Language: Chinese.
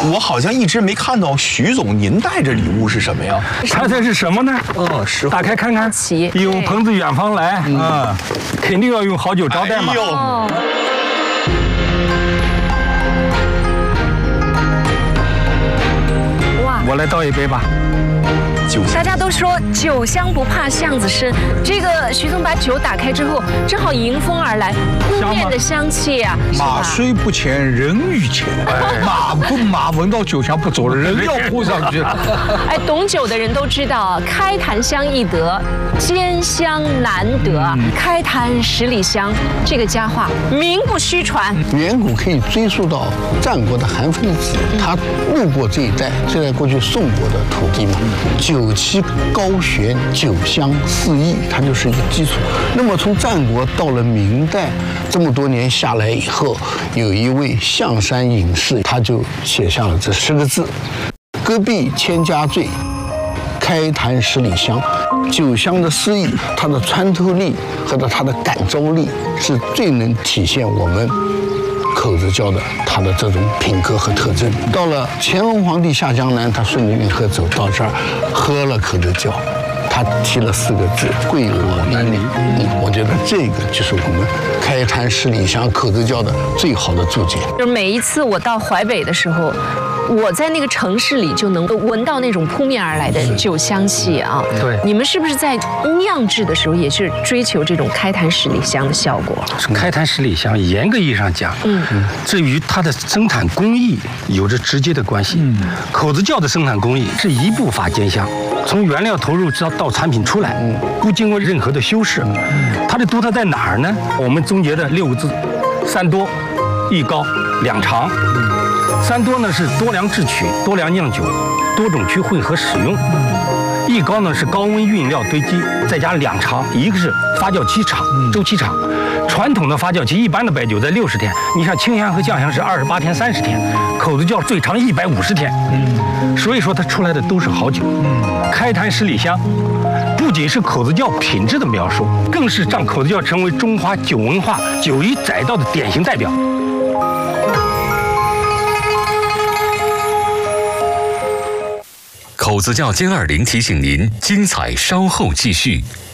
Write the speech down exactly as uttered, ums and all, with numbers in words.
我好像一直没看到徐总您带着礼物是什么呀？ 猜猜是什么呢？ 哦，石打开看看。有朋自远方来，啊，肯定要用好酒招待嘛。哇！我来倒一杯吧。 大家都说酒香不怕巷子深，这个徐总把酒打开之后，正好迎风而来，扑面的香气啊！ 马虽不前，人欲前。马不马闻到酒香不走了，人要扑上去了。 哎，懂酒的人都知道啊，开坛香易得，兼香难得。开坛十里香这个佳话名不虚传。 远古可以追溯到战国的韩非子，他路过这一带，这在过去宋国的土地嘛，酒气高悬，酒香四溢，它就是一个基础。那么从战国到了明代，这么多年下来以后，有一位象山隐士，他就写下了这十个字：戈壁千家醉，开坛十里香。酒香的诗意，它的穿透力和它的感召力，是最能体现我们口子窖的它的这种品格和特征。到了乾隆皇帝下江南，他顺着运河走到这儿，喝了口子窖，他提了四个字：贵我难离。嗯，我觉得这个就是我们开坛十里香口子窖的最好的注解。 就是每一次我到淮北的时候，我在那个城市里就能够闻到那种扑面而来的酒香气啊！ 对， 你们是不是在酿制的时候也是追求这种开坛十里香的效果？ 开坛十里香，严格意义上讲，嗯，至于它的生产工艺有着直接的关系。嗯，口子窖的生产工艺是一步法兼香，从原料投入到到产品出来，不经过任何的修饰。它的独特在哪儿呢？我们总结的六个字：三多，一高，两长。三多呢是多粮制曲、多粮酿酒、多种区混合使用。一高呢是高温运料堆积，再加两长，一个是发酵期长、周期长。传统的发酵期，一般的白酒在六十天，你像清香和酱香是二十八天、三十天，口子窖最长一百五十天。所以说它出来的都是好酒。开坛十里香不仅是口子窖品质的描述，更是让口子窖成为中华酒文化酒医载道的典型代表。 口子窖歼二零提醒您，精彩稍后继续。